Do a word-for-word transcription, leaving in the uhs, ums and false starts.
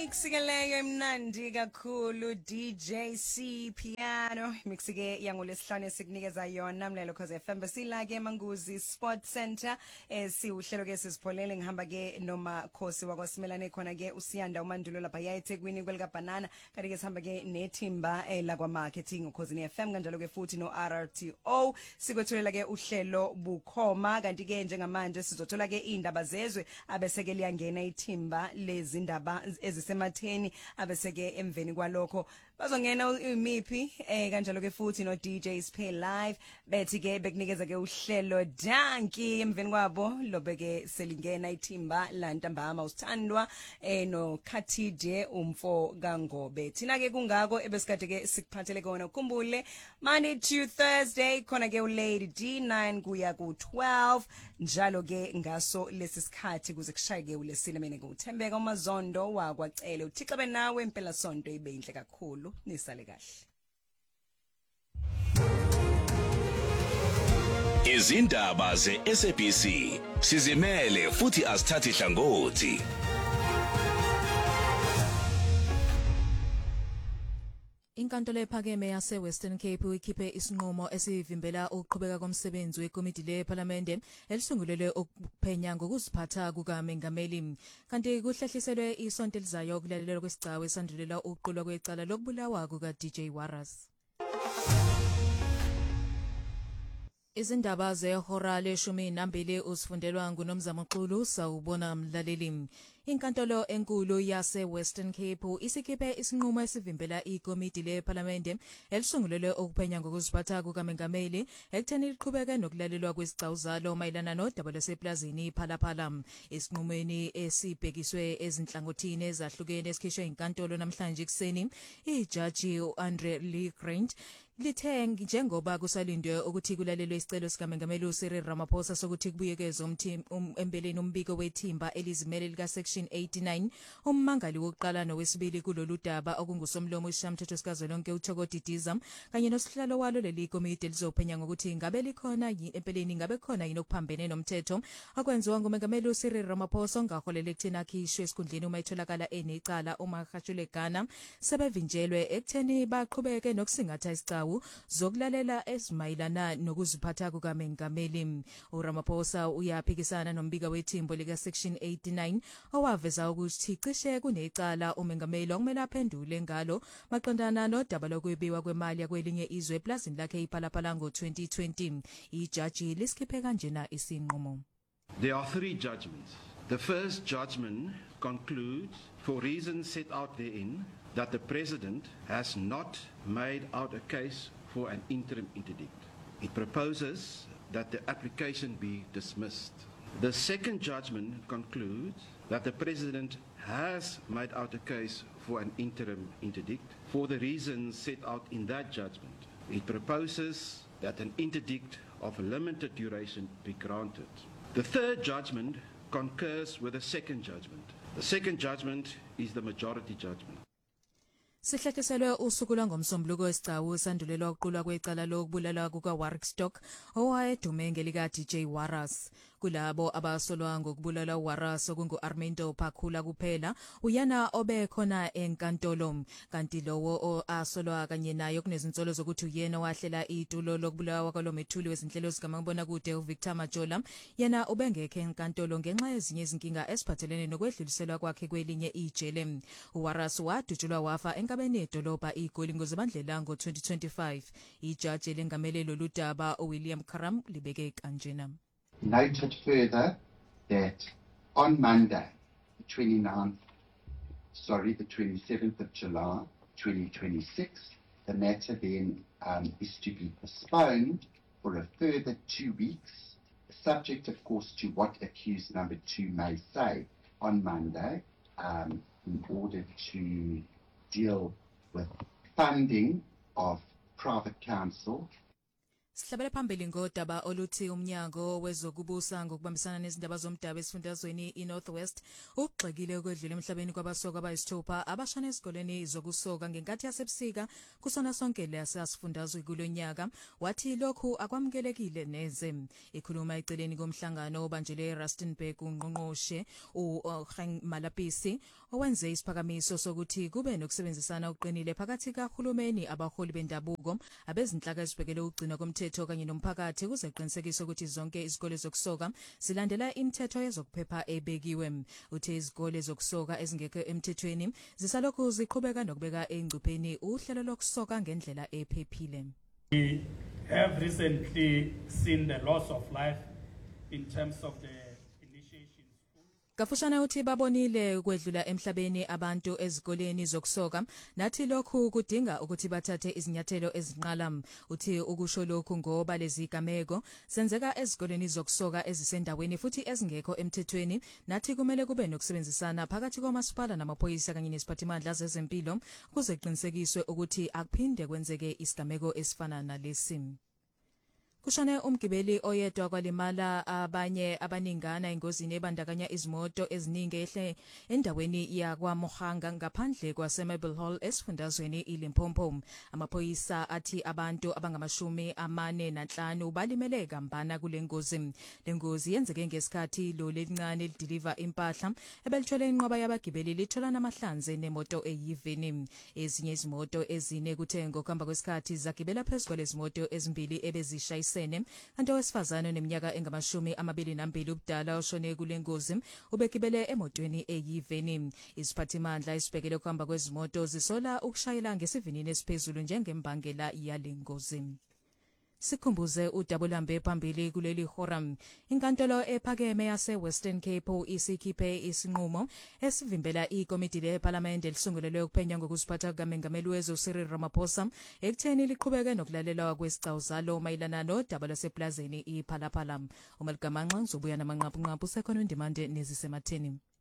Imixikeleyo emnandi kakhulu D J C Piano imixike yangolesihlanu sikunikeza yona mlelo cause F M besila ke Manguzi Sport Center esiuhlelo ke sisipholele ngihamba ke noma khosi wakwaSimelane khona ke uSiyanda uMandulo lapha yayeThekwini kwelika Banana kanti ke sihamba ke nethimba la kwa marketing ukhosini F M kanjalo ke futhi no R R T O sikwethulela ke uhlelo bukhoma kanti ke njengamanje sizothola ke indaba zezwe abeseke liyangena ithimba lezindaba ezisematheni abeseke emveni kwalokho bazongena imipi eh kanjalo ke futhi no D J Spay live bethi ke bekunikeza ke uhlelo danki emveni kwabo lobeke selingena ithimba la ntambama usithandwa eh no Khatide umfo kaNgobe thina ke kungako ebesikade ke sikuphathele kona ukhumbule Monday to Thursday khona ke u Lady D nine kuya ku twelve njalo ke ngaso lesi sikhathi kuze kushayeke ulesine mina nguThembeka uMazondo wakwacele uThixa benawe impela sonto ibe inhle kakhulu nisale kahle Izindaba ze-S A B C sizimele futhi asithathi hlangothi. Inkantolo ephakeme yase Western Cape ikhiphe isinqumo esivimbela ukuqhubeka komsebenzi wekomiti leParliament elisungulelwe ukuphenya ngokuziphatha kukaMengameli kanti kuhlehliselwe isonto elizayo ukulalelwa kwesigcawu esandulela ukuqulwa kwecala lokubulawa kuka D J Warras. Izindaba zehora leshumi nambili usifundelwa nguNomzamo Xulu sawubona mlaleli. Inkantolo enkulu yase Western Cape isikhiphe isinqumo esivimbela ikomiti leParliament elisungulelwe ukuphenya ngokuziphatha kukaMengameli ekutheni liqhubeke nokulalelwa kwezigcawu zalo mayelana nodaba lwaseplazini Phalaphala. Isinqumweni esibhekiswe ezinhlangothini ezahlukene esikhishwe inkantolo namhlanje ekseni ijaji uAndre Lee Grant lithe njengoba kusalindwe ukuthi kulalelwe isicelo sikaMengameli uCyril Ramaphosa sokuthi kubuyekezwe umthembeleni umbiko wethimba elizimele lika section eighty-nine ummangali wokuqala nowesibili kulolu daba okungusomlomo weshamthetho sikazwelonke uThoko Didiza kanye nosihlalo walo leli komiti lizophenya ngokuthi ngabe likhona empeleni ngabe khona yini okuphambene nomthetho akwenziwa nguMengameli uCyril Ramaphosa ngaholele ekutheni akhishwe esikhundleni uma etholakala enecala uma khashule Ghana sebevinjelwe ekutheni baqhubeke nokusingatha isicelo zokulalela esimayilana nokuziphatha kukaMengameli. uRamaphosa uyaphikisana nombika wethimbo lika section eighty-nine owaveza ukuthi cishe kunecala uMengameli okumele aphendule ngalo maqondana nodaba lokwebiwa kwemali yakwelinye izwe eplazini lakhe iPhalaphala ngo twenty twenty. Ijaji lisikiphe kanjena isinqumo. There are three judgments. The first judgment concludes, for reasons set out therein, that the President has not made out a case for an interim interdict. It proposes that the application be dismissed. The second judgment concludes that the President has made out a case for an interim interdict for the reasons set out in that judgment. It proposes that an interdict of limited duration be granted. The third judgment concurs with the second judgment. The second judgment is the majority judgment. Sihlekiselwe usuku lwangomsombuluko wesigcawu sandulelwa ukuqulwa kwecala lokubulala kuka Warwickstock owayedume ngelika D J Warras. Kulabo abasolwa ngokubulala uWarras okungu Armando Phakhula kuphela uyana obekhona enkantolo kanti lowo asolwa kanye naye kunezinsolo zokuthi uyena wahlela itulo lokubulawa kwalomethuli wezinhlelo zikamabona kude uVictor Majola yena ubengekho enkantolo ngenxa yezinye izinkinga esiphathelene nokwedluliselwa kwakhe kwelinye ijele. uWarras wadutshulwa wafa enkabeni edolobha iGoli ngozibandlela ngo twenty twenty-five. Ijaji lengamele lolu daba uWilliam Karam libeke kanjena. Noted further that on Monday, the twenty-ninth, sorry, the twenty-seventh of July, twenty twenty-six, the matter then um, is to be postponed for a further two weeks, subject, of course, to what accused number two may say on Monday, um, in order to deal with funding of private counsel. Sihlabele phambili ngodaba oluthi umnyango wezokubusa ngokubambisana nezindaba zomdabu esifundazweni iNorthwest ugxekile ukwedlula emhlabeni kwabasoka abayisithupha abashana esikoleni zokusoka ngenkathi yasebusika kusona sonke lesasifundazwe kulonyaka wathi lokhu akwamukelekile neze. Ikhuluma eceleni komhlangano obanjelwe eRustenburg ungqongqoshe uHeng Malapisi owenze isiphakamiso sokuthi kube nokusebenzisana okuqinile phakathi kahulumeni abaholi bendabuko abezinhlaka ezibhekele ukugcina komthetho kanye nomphakathi kuze kuqinisekiswe ukuthi zonke izikole zokusoka zilandela imithetho yezokuphepha ebekiwe. Uthe izikole zokusoka ezingekho emthethweni zisalokhu ziqhubeka nokubeka engcupheni uhlelo lokusoka ngendlela ephephile. We have recently seen the loss of life in terms of the Kafushana uthi babonile ukwedlula emhlabeni abantu ezikoleni zokusoka nathi lokhu kudinga ukuthi bathathe izinyathelo ezinqala. Uthi ukusho lokhu ngoba lezi gameko senzeka ezikoleni zokusoka ezisendaweni futhi ezingekho emthethweni nathi kumele kube nokusebenzisana phakathi kwamasipala namaphoyisa kanye nesiphathimandla zezempilo kuze kuqinisekiswe ukuthi akuphinde kwenzeke isigameko esifana nalesi. Kushane umgibeli oyedwa kwalimala abanye abaningana engozini ebandakanya izimoto eziningi ehle endaweni yakwaMohanga ngaphandle kwaseMabel Hall esifundazweni iLimpopo. Amaphoyisa athi abantu abangamashumi amane nanhlanu balimele kambana kule ngozi. Le ngozi yenzeke ngesikhathi lo lelincane lideliver impahla ebelithwele inqoba yabagibeli lithola namahlanze nemoto eyiveni. Ezinye izimoto ezine kuthengo kuhamba kwesikhathi zagibela phezulu kwalezimoto ezimbili ebezishayisa kanti owesifazane neminyaka engamashumi amabili nambili ubudala oshone kule ngozi ubegibele emotweni eyiveni. Isiphathimandla isibhekele kuhamba kwezimoto zisola ukushayela ngesivinini esiphezulu njengembangela yale ngozi. Sikhumbuze uDabulambe phambili kuleli horam. Inkantolo ephakeme yase Western Cape isikhiphe isinqumo esivimbela ikomiti leParliament elisungulelwe ukuphenya ngokuziphatha kukaMengameli wezwe Cyril Ramaphosa ekutheni liqhubeke nokulalelwa kwesicelo zalo mayelana nodaba lwaseplazeni iPhalaphala. uMalgamanxa uzobuya namanqaphu nqaphu sekhona indimande nezisematheni.